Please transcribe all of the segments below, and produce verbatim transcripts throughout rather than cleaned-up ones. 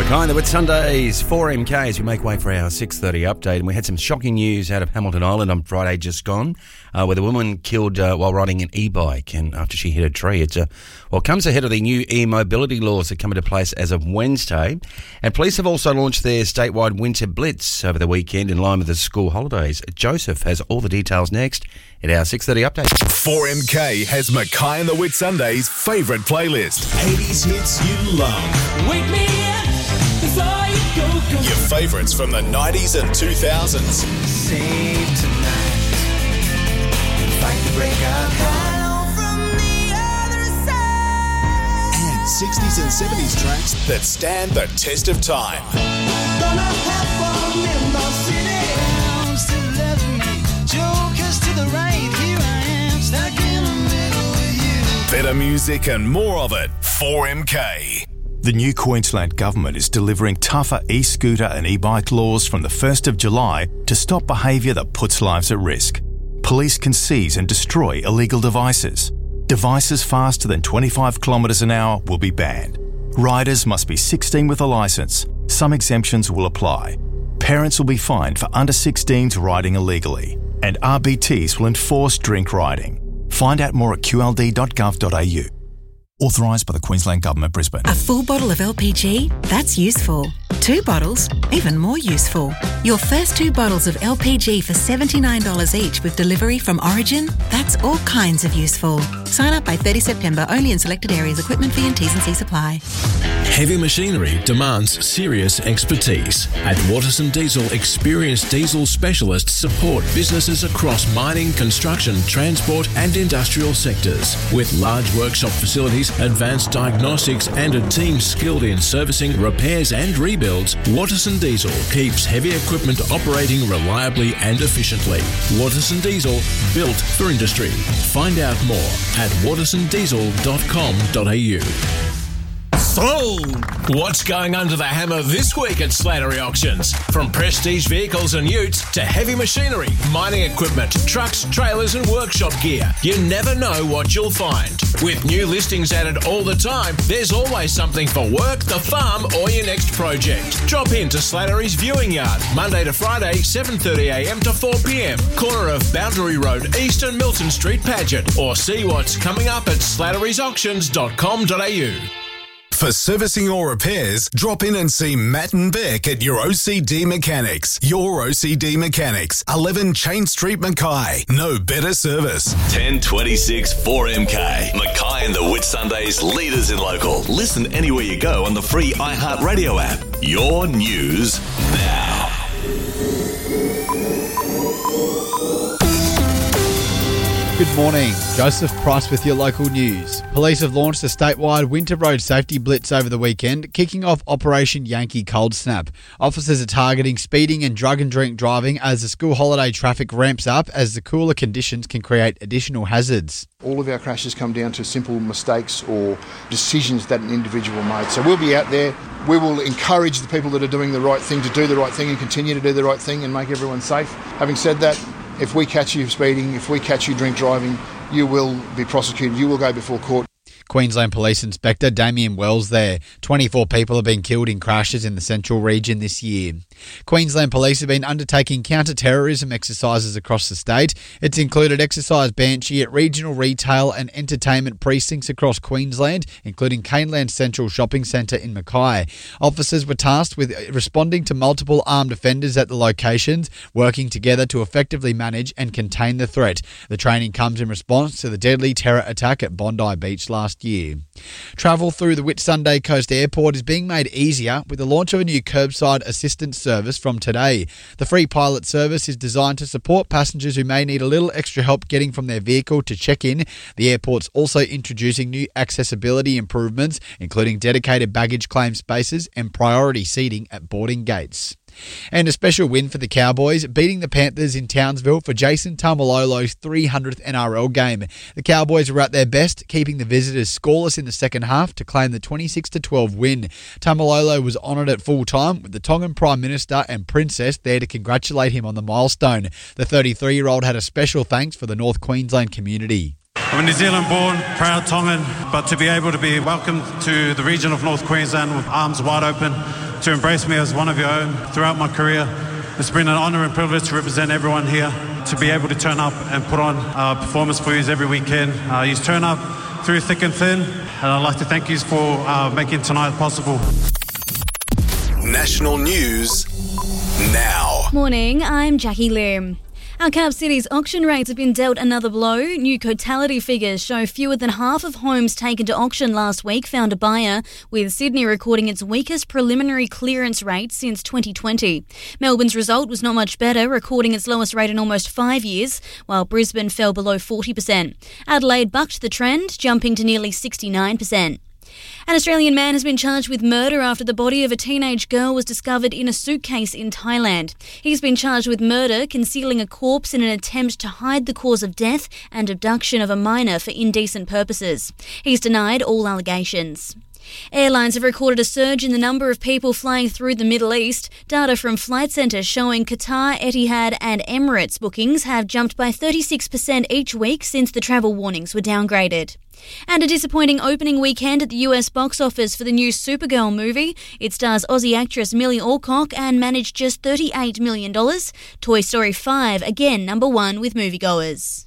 Kind of with Sundays, four M K as we make way for our six thirty update. And we had some shocking news out of Hamilton Island on Friday just gone, uh, where the woman killed uh, while riding an e-bike and after she hit a tree. It uh, well, comes ahead of the new e-mobility laws that come into place as of Wednesday. And police have also launched their statewide winter blitz over the weekend in line with the school holidays. Joseph has all the details next at our six thirty update. four M K has Mackay and the Whitsundays' favourite playlist. eighties hits you love. Wake me up before you go, go. Your favourites from the nineties and two thousands. Save tonight. Fight the breakout. Hello from the other side. And sixties and seventies tracks that stand the test of time. Gonna have fun in the city. I'm still loving me. Jokers to the right. Here I am, stuck in the middle with you. Better music and more of it. four M K. The new Queensland Government is delivering tougher e-scooter and e-bike laws from the first of July to stop behaviour that puts lives at risk. Police can seize and destroy illegal devices. Devices faster than twenty-five kilometres an hour will be banned. Riders must be sixteen with a licence. Some exemptions will apply. Parents will be fined for under sixteens riding illegally. And R B Ts will enforce drink riding. Find out more at q l d dot gov dot a u. Authorised by the Queensland Government, Brisbane. A full bottle of L P G? That's useful. Two bottles? Even more useful. Your first two bottles of L P G for seventy-nine dollars each with delivery from Origin? That's all kinds of useful. Sign up by thirtieth September, only in selected areas. Equipment fee and T's and C's apply. Heavy machinery demands serious expertise. At Waterson Diesel, experienced diesel specialists support businesses across mining, construction, transport and industrial sectors. With large workshop facilities, advanced diagnostics and a team skilled in servicing, repairs and rebuilds, Waterson Diesel keeps heavy equipment operating reliably and efficiently. Waterson Diesel, built for industry. Find out more at waterson diesel dot com dot a u. So, What's going under the hammer this week at Slattery Auctions? From prestige vehicles and utes to heavy machinery, mining equipment, trucks, trailers and workshop gear. You never know what you'll find. With new listings added all the time, there's always something for work, the farm or your next project. Drop in to Slattery's Viewing Yard, Monday to Friday, seven thirty a m to four p m, corner of Boundary Road East and Milton Street, Paget, or see what's coming up at slattery's auctions dot com dot a u. For servicing or repairs, drop in and see Matt and Beck at your O C D Mechanics. Your O C D Mechanics, eleven Chain Street, Mackay. No better service. ten twenty-six four M K. Mackay and the Whitsundays, leaders in local. Listen anywhere you go on the free iHeartRadio app. Your news now. Good morning. Joseph Price with your local news. Police have launched a statewide winter road safety blitz over the weekend, kicking off Operation Yankee Cold Snap. Officers are targeting speeding and drug and drink driving as the school holiday traffic ramps up, as the cooler conditions can create additional hazards. All of our crashes come down to simple mistakes or decisions that an individual made. So we'll be out there. We will encourage the people that are doing the right thing to do the right thing and continue to do the right thing and make everyone safe. Having said that, if we catch you speeding, if we catch you drink driving, you will be prosecuted. You will go before court. Queensland Police Inspector Damien Wells there. twenty-four people have been killed in crashes in the central region this year. Queensland Police have been undertaking counter-terrorism exercises across the state. It's included Exercise Banshee at regional retail and entertainment precincts across Queensland, including Caneland Central Shopping Centre in Mackay. Officers were tasked with responding to multiple armed offenders at the locations, working together to effectively manage and contain the threat. The training comes in response to the deadly terror attack at Bondi Beach last year. Travel through the Whitsunday Coast Airport is being made easier with the launch of a new curbside assistance service from today. The free pilot service is designed to support passengers who may need a little extra help getting from their vehicle to check-in. The airport's also introducing new accessibility improvements, including dedicated baggage claim spaces and priority seating at boarding gates. And a special win for the Cowboys, beating the Panthers in Townsville for Jason Taumalolo's three hundredth N R L game. The Cowboys were at their best, keeping the visitors scoreless in the second half to claim the twenty-six to twelve win. Taumalolo was honoured at full time, with the Tongan Prime Minister and Princess there to congratulate him on the milestone. The thirty-three-year-old had a special thanks for the North Queensland community. I'm a New Zealand-born, proud Tongan, but to be able to be welcomed to the region of North Queensland with arms wide open, to embrace me as one of your own throughout my career, it's been an honour and privilege to represent everyone here, to be able to turn up and put on a performance for you every weekend. Uh, you turn up through thick and thin, and I'd like to thank you for uh, making tonight possible. National news now. Morning, I'm Jackie Lim. Our cap city's auction rates have been dealt another blow. New totality figures show fewer than half of homes taken to auction last week found a buyer, with Sydney recording its weakest preliminary clearance rate since twenty twenty. Melbourne's result was not much better, recording its lowest rate in almost five years, while Brisbane fell below forty percent. Adelaide bucked the trend, jumping to nearly sixty-nine percent. An Australian man has been charged with murder after the body of a teenage girl was discovered in a suitcase in Thailand. He's been charged with murder, concealing a corpse in an attempt to hide the cause of death, and abduction of a minor for indecent purposes. He's denied all allegations. Airlines have recorded a surge in the number of people flying through the Middle East. Data from Flight Centre showing Qatar, Etihad and Emirates bookings have jumped by thirty-six percent each week since the travel warnings were downgraded. And a disappointing opening weekend at the U S box office for the new Supergirl movie. It stars Aussie actress Millie Alcock and managed just thirty-eight million dollars. Toy Story five, again number one with moviegoers.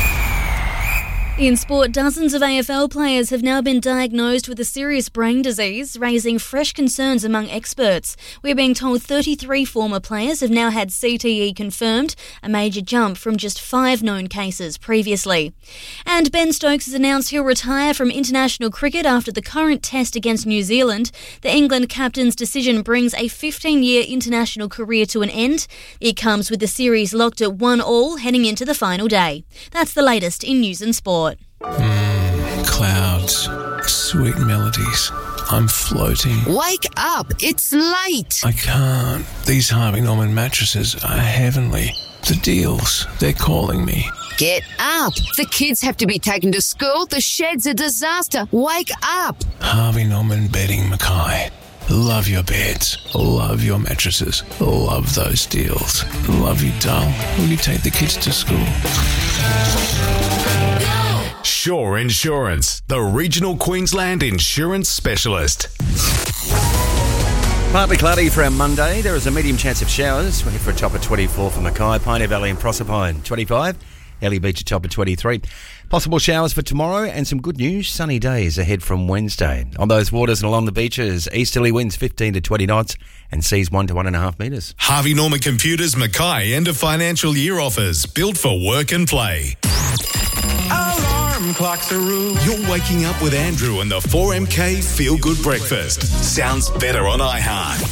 In sport, dozens of A F L players have now been diagnosed with a serious brain disease, raising fresh concerns among experts. We're being told thirty-three former players have now had C T E confirmed, a major jump from just five known cases previously. And Ben Stokes has announced he'll retire from international cricket after the current test against New Zealand. The England captain's decision brings a fifteen-year international career to an end. It comes with the series locked at one all heading into the final day. That's the latest in news and sport. Mm, clouds, sweet melodies. I'm floating. Wake up, it's late. I can't. These Harvey Norman mattresses are heavenly. The deals, they're calling me. Get up. The kids have to be taken to school. The shed's a disaster. Wake up. Harvey Norman Bedding, Mackay. Love your beds. Love your mattresses. Love those deals. Love you, doll. Will you take the kids to school? Shore Insurance, the regional Queensland insurance specialist. Partly cloudy for our Monday. There is a medium chance of showers. We're here for a top of twenty-four for Mackay, Pioneer Valley and Proserpine. twenty-five. Ellie Beach a top of twenty-three. Possible showers for tomorrow and some good news. Sunny days ahead from Wednesday. On those waters and along the beaches, easterly winds fifteen to twenty knots and seas one to one and a half metres. Harvey Norman Computers Mackay end of financial year offers. Built for work and play. Alarm clocks are rude. You're waking up with Andrew and the four M K Feel Good Breakfast. Sounds better on iHeart.